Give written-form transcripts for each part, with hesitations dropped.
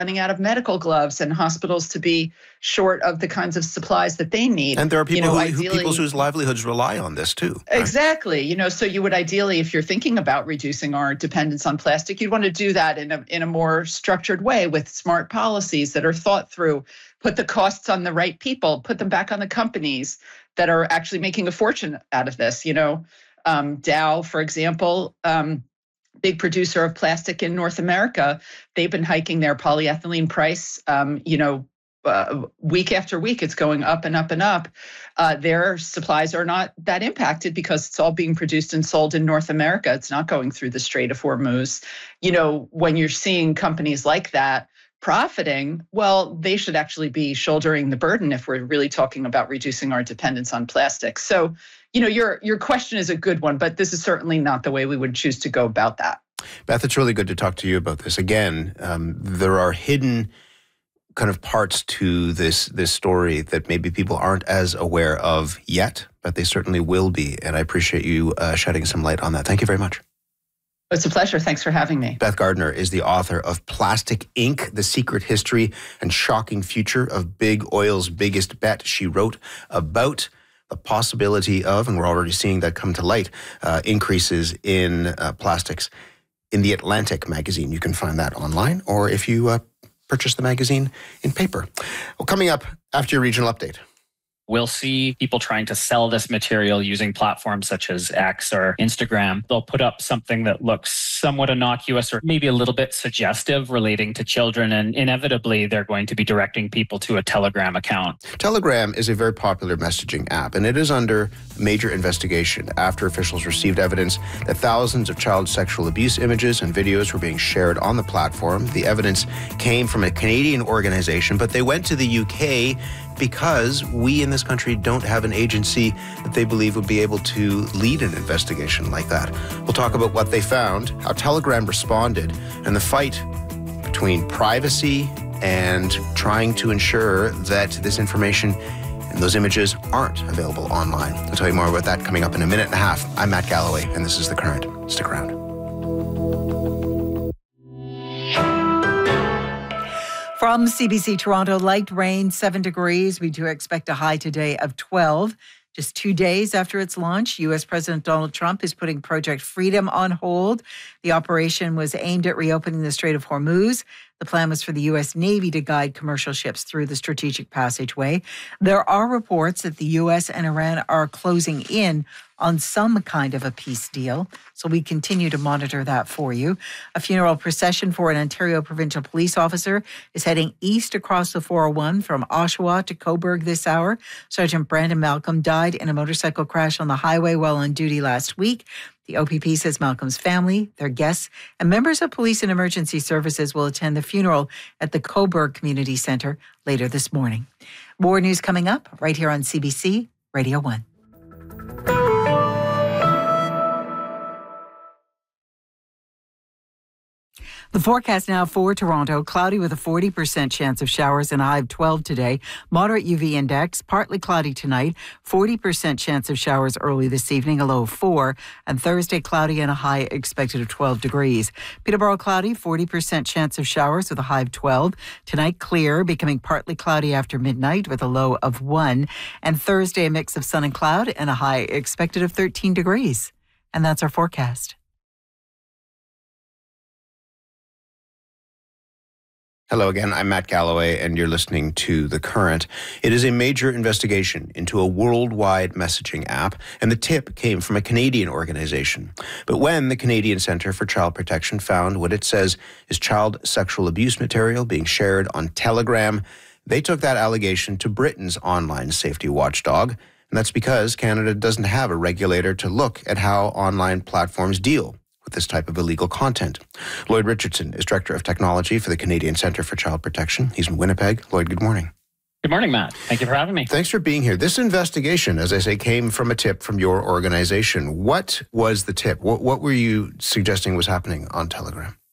running out of medical gloves and hospitals to be short of the kinds of supplies that they need. And there are people whose livelihoods rely on this too. Right? Exactly. So you would ideally, if you're thinking about reducing our dependence on plastic, you'd want to do that in a more structured way with smart policies that are thought through, put the costs on the right people, put them back on the companies that are actually making a fortune out of this. Dow, for example, big producer of plastic in North America, they've been hiking their polyethylene price, week after week. It's going up and up and up. Their supplies are not that impacted because it's all being produced and sold in North America. It's not going through the Strait of Hormuz. When you're seeing companies like that profiting, well, they should actually be shouldering the burden if we're really talking about reducing our dependence on plastic. So, your question is a good one, but this is certainly not the way we would choose to go about that. Beth, it's really good to talk to you about this. Again, there are hidden kind of parts to this story that maybe people aren't as aware of yet, but they certainly will be. And I appreciate you shedding some light on that. Thank you very much. It's a pleasure. Thanks for having me. Beth Gardner is the author of Plastic Inc., The Secret History and Shocking Future of Big Oil's Biggest Bet. She wrote about the possibility of, and we're already seeing that come to light, increases in plastics in The Atlantic magazine. You can find that online, or if you purchase the magazine in paper. Well, coming up after your regional update. We'll see people trying to sell this material using platforms such as X or Instagram. They'll put up something that looks somewhat innocuous or maybe a little bit suggestive relating to children, and inevitably they're going to be directing people to a Telegram account. Telegram is a very popular messaging app, and it is under major investigation after officials received evidence that thousands of child sexual abuse images and videos were being shared on the platform. The evidence came from a Canadian organization, but they went to the UK because we in this country don't have an agency that they believe would be able to lead an investigation like that. We'll talk about what they found, how Telegram responded, and the fight between privacy and trying to ensure that this information and those images aren't available online. I'll tell you more about that coming up in a minute and a half. I'm Matt Galloway, and this is The Current. Stick around. From CBC Toronto, light rain, 7 degrees. We do expect a high today of 12. Just 2 days after its launch, U.S. President Donald Trump is putting Project Freedom on hold. The operation was aimed at reopening the Strait of Hormuz. The plan was for the U.S. Navy to guide commercial ships through the strategic passageway. There are reports that the U.S. and Iran are closing in on some kind of a peace deal. So we continue to monitor that for you. A funeral procession for an Ontario provincial police officer is heading east across the 401 from Oshawa to Cobourg this hour. Sergeant Brandon Malcolm died in a motorcycle crash on the highway while on duty last week. The OPP says Malcolm's family, their guests, and members of police and emergency services will attend the funeral at the Cobourg Community Centre later this morning. More news coming up right here on CBC Radio 1. The forecast now for Toronto, cloudy with a 40% chance of showers and a high of 12 today. Moderate UV index, partly cloudy tonight, 40% chance of showers early this evening, a low of 4. And Thursday, cloudy and a high expected of 12 degrees. Peterborough, cloudy, 40% chance of showers with a high of 12. Tonight, clear, becoming partly cloudy after midnight with a low of 1. And Thursday, a mix of sun and cloud and a high expected of 13 degrees. And that's our forecast. Hello again, I'm Matt Galloway, and you're listening to The Current. It is a major investigation into a worldwide messaging app, and the tip came from a Canadian organization. But when the Canadian Centre for Child Protection found what it says is child sexual abuse material being shared on Telegram, they took that allegation to Britain's online safety watchdog, and that's because Canada doesn't have a regulator to look at how online platforms deal with this type of illegal content. Lloyd Richardson is Director of Technology for the Canadian Centre for Child Protection. He's in Winnipeg. Lloyd, good morning. Good morning, Matt. Thank you for having me. Thanks for being here. This investigation, as I say, came from a tip from your organization. What was the tip? What were you suggesting was happening on Telegram?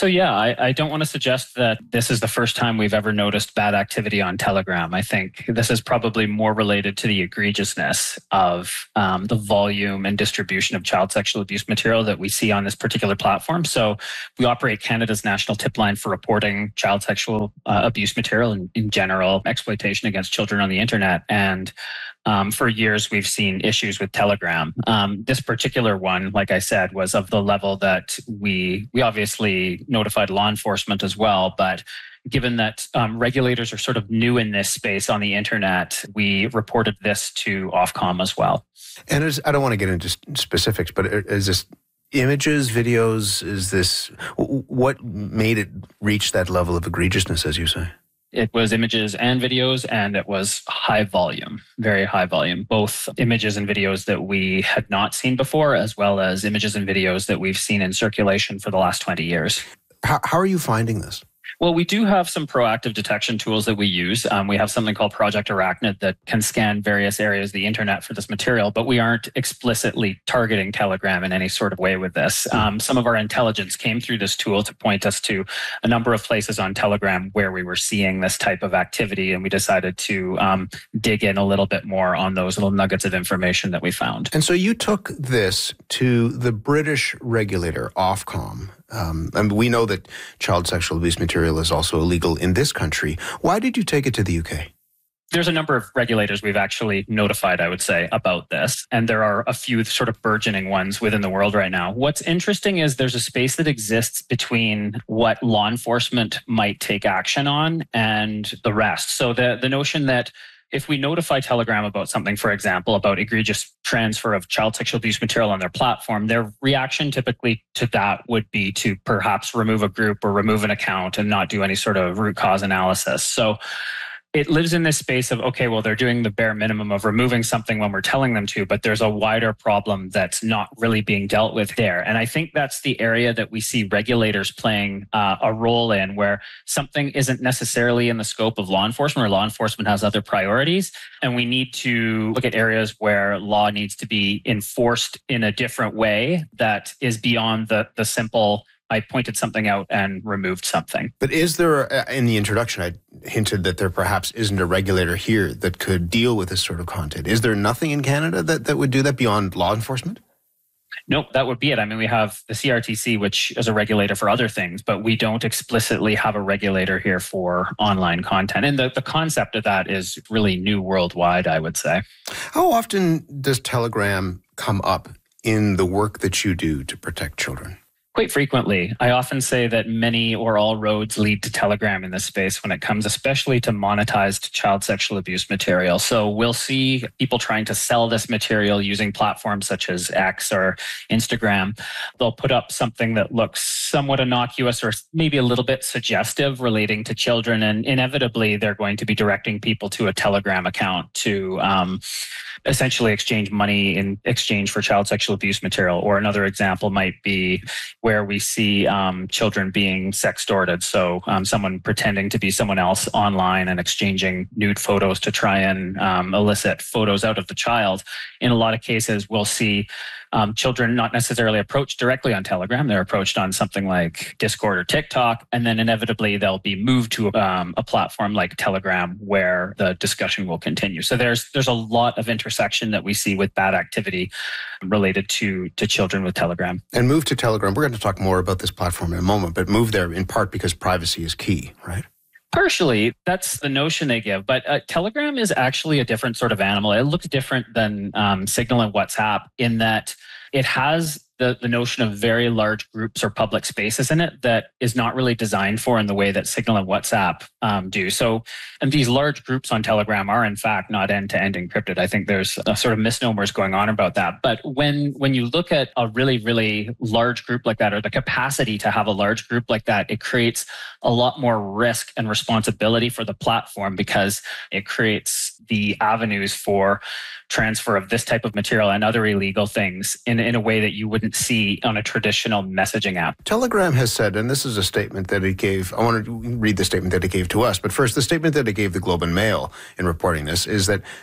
So yeah, I don't want to suggest that this is the first time we've ever noticed bad activity on Telegram. I think this is probably more related to the egregiousness of the volume and distribution of child sexual abuse material that we see on this particular platform. So we operate Canada's national tip line for reporting child sexual abuse material and in general exploitation against children on the internet. And for years, we've seen issues with Telegram. This particular one, like I said, was of the level that we obviously notified law enforcement as well. But given that regulators are sort of new in this space on the internet, we reported this to Ofcom as well. And I don't want to get into specifics, but is this images, videos? Is this what made it reach that level of egregiousness, as you say? It was images and videos, and it was high volume, very high volume, both images and videos that we had not seen before, as well as images and videos that we've seen in circulation for the last 20 years. How are you finding this? Well, we do have some proactive detection tools that we use. We have something called Project Arachnid that can scan various areas of the internet for this material, but we aren't explicitly targeting Telegram in any sort of way with this. Some of our intelligence came through this tool to point us to a number of places on Telegram where we were seeing this type of activity, and we decided to dig in a little bit more on those little nuggets of information that we found. And so you took this to the British regulator, Ofcom. And we know that child sexual abuse material is also illegal in this country. Why did you take it to the UK? There's a number of regulators we've actually notified, I would say, about this. And there are a few sort of burgeoning ones within the world right now. What's interesting is there's a space that exists between what law enforcement might take action on and the rest. So the notion that if we notify Telegram about something, for example, about egregious transfer of child sexual abuse material on their platform, their reaction typically to that would be to perhaps remove a group or remove an account and not do any sort of root cause analysis. So it lives in this space of, okay, well, they're doing the bare minimum of removing something when we're telling them to, but there's a wider problem that's not really being dealt with there. And I think that's the area that we see regulators playing a role in, where something isn't necessarily in the scope of law enforcement, or law enforcement has other priorities. And we need to look at areas where law needs to be enforced in a different way that is beyond the simple, I pointed something out and removed something. But is there, in the introduction, I hinted that there perhaps isn't a regulator here that could deal with this sort of content. Is there nothing in Canada that would do that beyond law enforcement? Nope, that would be it. I mean, we have the CRTC, which is a regulator for other things, but we don't explicitly have a regulator here for online content. And the concept of that is really new worldwide, I would say. How often does Telegram come up in the work that you do to protect children? Quite frequently. I often say that many or all roads lead to Telegram in this space when it comes especially to monetized child sexual abuse material. So we'll see people trying to sell this material using platforms such as X or Instagram. They'll put up something that looks somewhat innocuous or maybe a little bit suggestive relating to children, and inevitably they're going to be directing people to a Telegram account to essentially exchange money in exchange for child sexual abuse material. Or another example might be where we see children being sextorted. So someone pretending to be someone else online and exchanging nude photos to try and elicit photos out of the child. In a lot of cases, we'll see children not necessarily approached directly on Telegram. They're approached on something like Discord or TikTok, and then inevitably they'll be moved to a platform like Telegram where the discussion will continue. So there's a lot of intersection that we see with bad activity related to children with Telegram. And move to Telegram. We're going to talk more about this platform in a moment, but move there in part because privacy is key, right? Partially, that's the notion they give. But Telegram is actually a different sort of animal. It looks different than Signal and WhatsApp in that it has the notion of very large groups or public spaces in it that is not really designed for in the way that Signal and WhatsApp do. So, and these large groups on Telegram are in fact not end-to-end encrypted. I think there's a sort of misnomers going on about that. But when you look at a really, really large group like that, or the capacity to have a large group like that, it creates a lot more risk and responsibility for the platform because it creates the avenues for transfer of this type of material and other illegal things in a way that you wouldn't see on a traditional messaging app. Telegram has said, and this is a statement that it gave, I want to read the statement that it gave to us, but first the statement that it gave the Globe and Mail in reporting this is that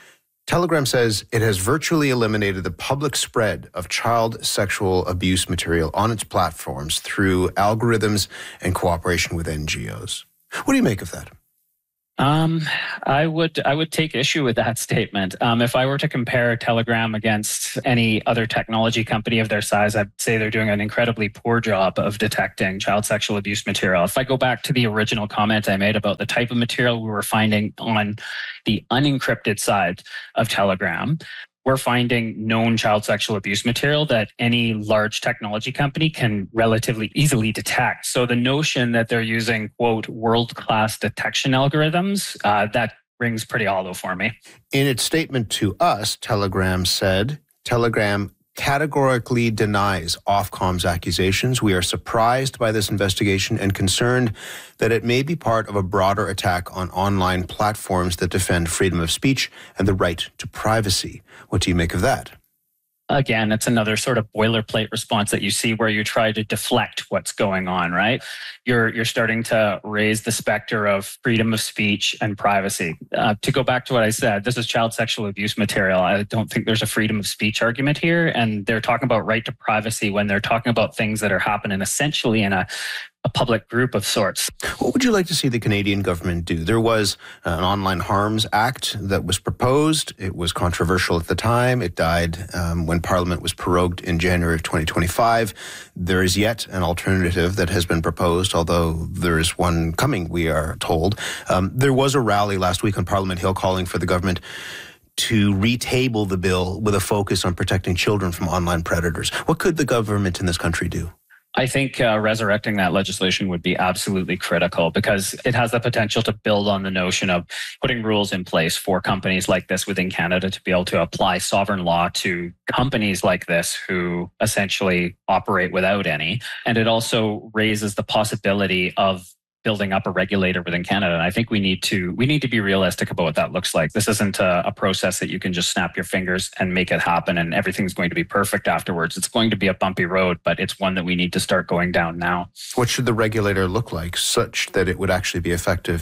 Telegram says it has virtually eliminated the public spread of child sexual abuse material on its platforms through algorithms and cooperation with NGOs. What do you make of that? I would take issue with that statement. If I were to compare Telegram against any other technology company of their size, I'd say they're doing an incredibly poor job of detecting child sexual abuse material. If I go back to the original comment I made about the type of material we were finding on the unencrypted side of Telegram, we're finding known child sexual abuse material that any large technology company can relatively easily detect. So the notion that they're using, quote, world-class detection algorithms, that rings pretty hollow for me. In its statement to us, Telegram said, Telegram categorically denies Ofcom's accusations. We are surprised by this investigation and concerned that it may be part of a broader attack on online platforms that defend freedom of speech and the right to privacy. What do you make of that? Again, it's another sort of boilerplate response that you see where you try to deflect what's going on, right? You're starting to raise the specter of freedom of speech and privacy. To go back to what I said, this is child sexual abuse material. I don't think there's a freedom of speech argument here. And they're talking about right to privacy when they're talking about things that are happening essentially in a public group of sorts. What would you like to see the Canadian government do? There was an Online Harms Act that was proposed. It was controversial at the time. It died when Parliament was prorogued in January of 2025. There is yet an alternative that has been proposed, although there is one coming, we are told. There was a rally last week on Parliament Hill calling for the government to retable the bill with a focus on protecting children from online predators. What could the government in this country do? I think resurrecting that legislation would be absolutely critical because it has the potential to build on the notion of putting rules in place for companies like this within Canada to be able to apply sovereign law to companies like this who essentially operate without any. And it also raises the possibility of building up a regulator within Canada. And I think we need to be realistic about what that looks like. This isn't a process that you can just snap your fingers and make it happen and everything's going to be perfect afterwards. It's going to be a bumpy road, but it's one that we need to start going down now. What should the regulator look like such that it would actually be effective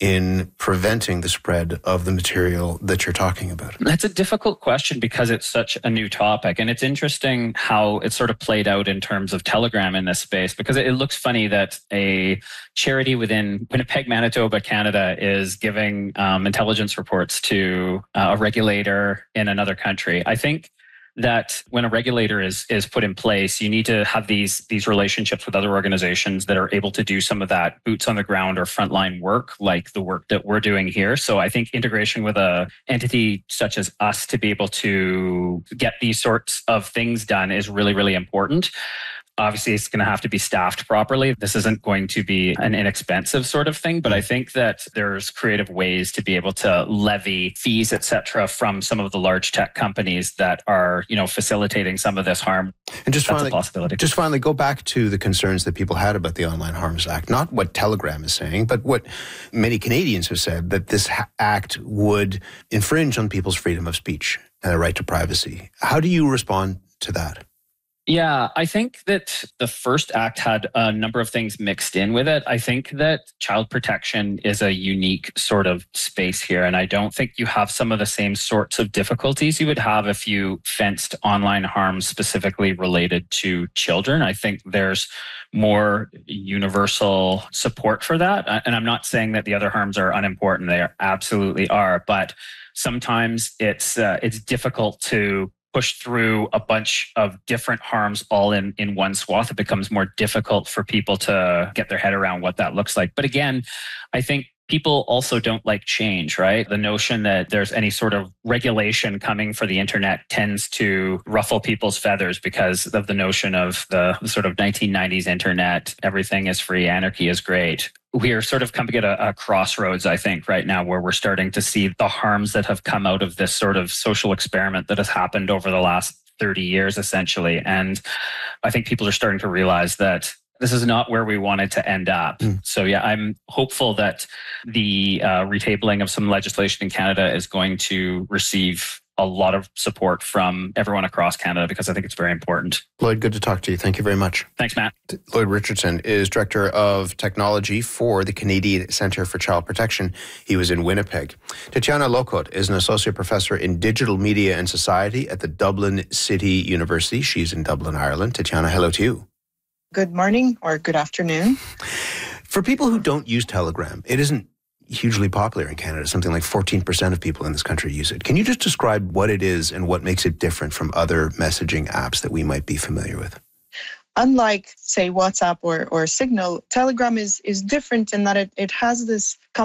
in preventing the spread of the material that you're talking about? That's a difficult question because it's such a new topic. And it's interesting how it sort of played out in terms of Telegram in this space, because it looks funny that a charity within Winnipeg, Manitoba, Canada is giving intelligence reports to a regulator in another country. I think that when a regulator is put in place, you need to have these relationships with other organizations that are able to do some of that boots on the ground or frontline work, like the work that we're doing here. So I think integration with a entity such as us to be able to get these sorts of things done is really, really important. Obviously, it's going to have to be staffed properly. This isn't going to be an inexpensive sort of thing, but I think that there's creative ways to be able to levy fees, et cetera, from some of the large tech companies that are, facilitating some of this harm. And that's a possibility. Just finally, go back to the concerns that people had about the Online Harms Act, not what Telegram is saying, but what many Canadians have said, that this act would infringe on people's freedom of speech and their right to privacy. How do you respond to that? Yeah, I think that the first act had a number of things mixed in with it. I think that child protection is a unique sort of space here. And I don't think you have some of the same sorts of difficulties you would have if you fenced online harm specifically related to children. I think there's more universal support for that. And I'm not saying that the other harms are unimportant. They absolutely are. But sometimes it's difficult to push through a bunch of different harms all in one swath. It becomes more difficult for people to get their head around what that looks like. But again, I think people also don't like change, right? The notion that there's any sort of regulation coming for the internet tends to ruffle people's feathers because of the notion of the sort of 1990s internet. Everything is free, anarchy is great. We are sort of coming at a crossroads, I think, right now, where we're starting to see the harms that have come out of this sort of social experiment that has happened over the last 30 years, essentially. And I think people are starting to realize that this is not where we wanted to end up. So yeah, I'm hopeful that the retabling of some legislation in Canada is going to receive a lot of support from everyone across Canada because I think it's very important. Lloyd, good to talk to you. Thank you very much. Thanks, Matt. Lloyd Richardson is Director of Technology for the Canadian Centre for Child Protection. He was in Winnipeg. Tatiana Lokot is an Associate Professor in Digital Media and Society at the Dublin City University. She's in Dublin, Ireland. Tatiana, hello to you. Good morning or good afternoon. For people who don't use Telegram, it isn't hugely popular in Canada. Something like 14% of people in this country use it. Can you just describe what it is and what makes it different from other messaging apps that we might be familiar with? Unlike, say, WhatsApp or Signal, Telegram is different in that it has this